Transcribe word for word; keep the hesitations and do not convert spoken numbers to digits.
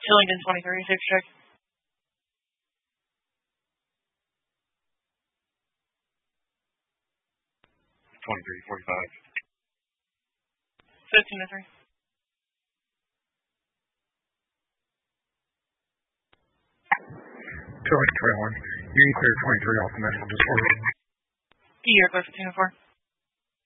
Chillington twenty-three, six check. twenty-three, forty-five. fifteen to three. Chillington twenty-one. You can clear twenty-three off the medical disorder. Key aircraft fifteen to four.